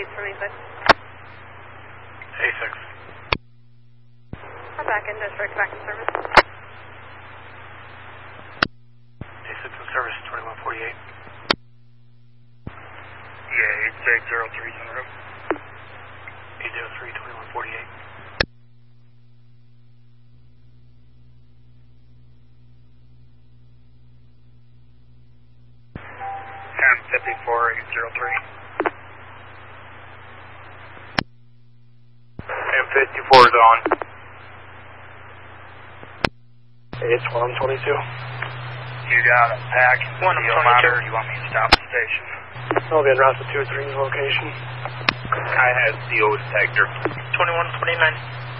from A6. A6. I'm back in district, back in service. A6 in service, 2148. Yeah, 803's en route. 803, 2148. M54, 803. M54 is on. It's 122. You got a pack and steel monitor, or you want me to stop the station? I'll be en route to 2-3's location. I had CO detector. 2129.